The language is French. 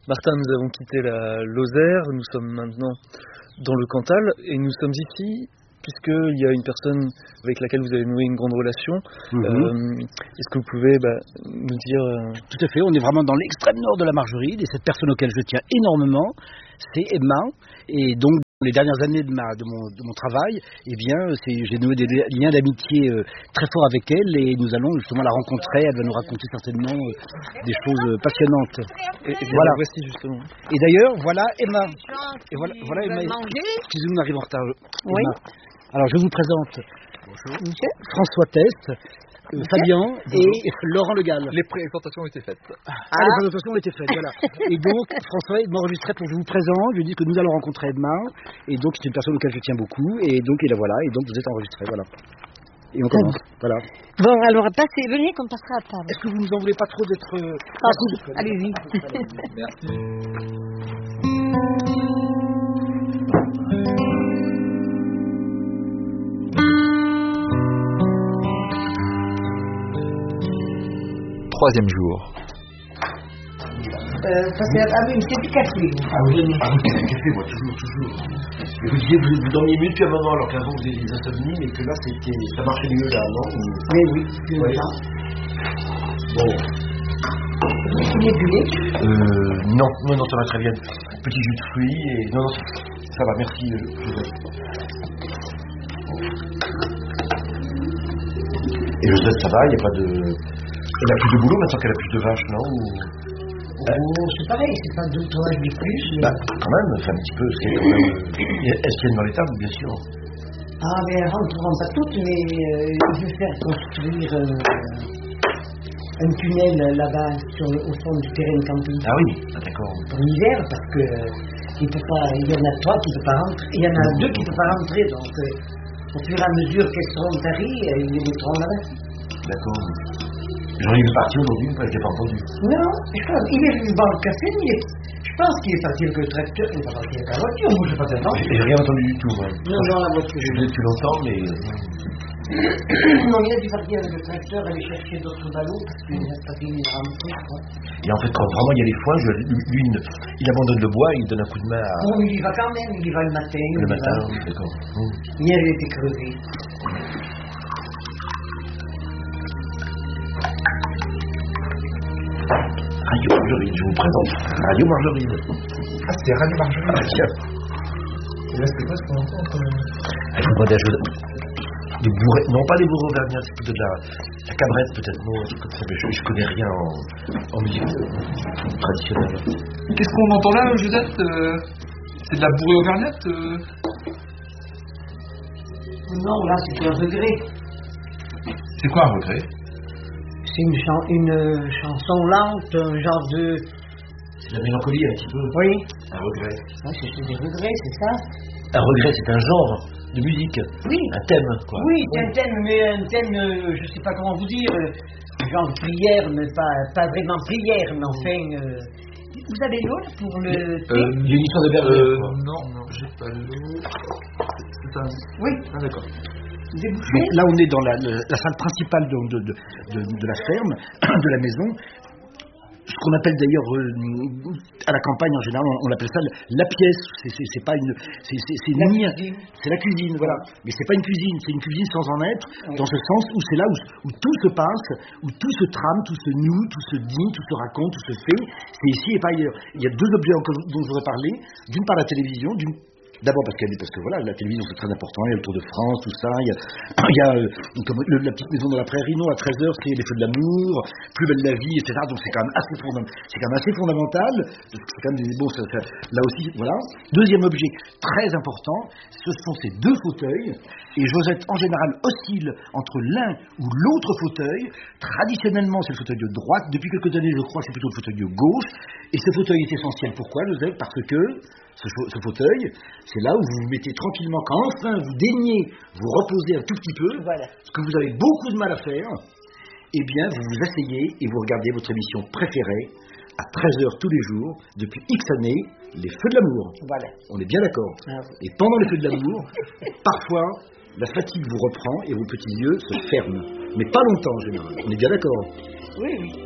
Martin, nous avons quitté la Lozère, nous sommes maintenant dans le Cantal et nous sommes ici puisqu'il y a une personne avec laquelle vous avez noué une grande relation. Est-ce que vous pouvez nous dire... Tout à fait, on est vraiment dans l'extrême nord de la Margeride et cette personne auquel je tiens énormément, c'est Emma. Et donc, les dernières années de mon travail, j'ai noué des liens d'amitié très forts avec elle et nous allons justement la rencontrer. Elle va nous raconter certainement des choses passionnantes. Et voilà, voici justement. Et d'ailleurs, voilà Emma. Et voilà Emma. Excusez-nous, on arrive en retard. Oui. Emma. Alors, je vous présente François Test, Fabien et Laurent Le Gall. Les présentations ont été faites. Les présentations ont été faites, voilà. Et donc, François m'enregistrait pour que je vous présente. Je lui dis que nous allons rencontrer Emma. Et donc, c'est une personne auquel je tiens beaucoup. Et donc, voilà. Et donc, vous êtes enregistré, voilà. Et on commence, voilà. Bon, alors, venez qu'on passera à table. Est-ce que vous nous en voulez pas trop d'être... Allez-y. Merci. Troisième jour. C'est du café. Café, moi, toujours. Et vous disiez que vous dormiez mieux depuis un moment, alors qu'avant vous aviez des insomnies, mais que là, ça marchait mieux là, non? Oui, c'est ça. Bon. Vous voulez du lait? Non, ça va très bien. Petit jus de fruits, et non, ça va, merci. Et Joseph, ça va, il n'y a pas de... Elle a plus de boulot maintenant qu'elle a plus de vaches, non? C'est pareil, c'est pas 2 ou 3 vaches de plus. Quand même, enfin, un petit peu, c'est quand même... Elles tiennent dans les tables, bien sûr. Ah, mais elles rentreront pas toutes, mais je vais faire construire un tunnel là-bas au fond du terrain de camping. Ah oui, d'accord. Pour l'hiver, parce que il y en a 3 qui ne peuvent pas rentrer, il y en a 2 qui ne peuvent pas rentrer, donc au fur et à mesure qu'elles seront taries, ils les mettront là-bas. D'accord. Jean-Yves est parti aujourd'hui, je n'ai pas entendu. Non, je pense qu'il est venu boire le café, mais je pense qu'il est parti avec le tracteur, il est pas parti avec la voiture, moi je n'ai pas entendu. J'ai rien entendu du tout, moi. Non, la voiture. Tu l'entends, mais... Non, il a dû partir avec le tracteur, aller chercher d'autres ballots, parce qu'il n'a pas fini de rentrer, quoi. Et en fait, quand vraiment il y a les foins, lui, il abandonne le bois, il donne un coup de main à... Bon, il y va quand même, il y va le matin. Le matin, d'accord. Hier, il était crevé. Radio Margeride, je vous présente Radio Margeride. Ah, c'était Radio Margeride. Ah, tiens. Et là, c'est quoi ce qu'on entend quand même? Je vous demandais des bourrées, non pas des bourrées auvergnats, c'est plutôt de la cabrette peut-être, non, un truc comme ça, mais je connais rien en musique traditionnelle. Qu'est-ce qu'on entend là, Joseph? C'est de la bourrée auvergnate? Non, là, c'est un regret. C'est quoi un regret? C'est une chanson lente, un genre de... C'est de la mélancolie un petit peu. Oui. Un regret. Oui, c'est des regrets, c'est ça? Un regret, c'est un genre de musique. Oui. Un thème, quoi. Oui, c'est un thème, mais un thème, je sais pas comment vous dire, genre prière, mais pas vraiment prière, mais enfin... Vous avez l'eau là, pour le thé? Il y a une histoire de berger. Non, j'ai pas l'eau. C'est un... Oui. Ah, d'accord. Donc là, on est dans la salle principale de la ferme, de la maison. Ce qu'on appelle d'ailleurs à la campagne en général, on appelle ça la pièce. C'est pas une, c'est la cuisine, voilà. Mais c'est pas une cuisine, c'est une cuisine sans en être, dans ce sens où c'est là où tout se passe, où tout se trame, tout se noue, tout se dit, tout se raconte, tout se fait. C'est ici et pas ailleurs. Il y a 2 objets dont je voudrais parler. D'une part la télévision, d'abord parce que voilà, la télévision c'est très important, il y a le Tour de France, tout ça, il y a la petite maison dans la prairie, non, à 13h c'est les feux de l'amour, plus belle la vie, etc. Donc c'est quand même assez fondamental, c'est quand même là aussi, voilà. Deuxième objet très important, ce sont ces 2 fauteuils, et Josette en général oscille entre l'un ou l'autre fauteuil. Traditionnellement c'est le fauteuil de droite, depuis quelques années je crois que c'est plutôt le fauteuil de gauche, et ce fauteuil est essentiel. Pourquoi, Josette? Parce que ce fauteuil, c'est là où vous vous mettez tranquillement, quand enfin vous daignez vous reposer un tout petit peu, voilà. Ce que vous avez beaucoup de mal à faire, eh bien vous vous asseyez et vous regardez votre émission préférée à 13h tous les jours, depuis X années, les Feux de l'amour. Voilà. On est bien d'accord. Et pendant les Feux de l'amour, parfois, la fatigue vous reprend et vos petits yeux se ferment. Mais pas longtemps en général. On est bien d'accord. Oui.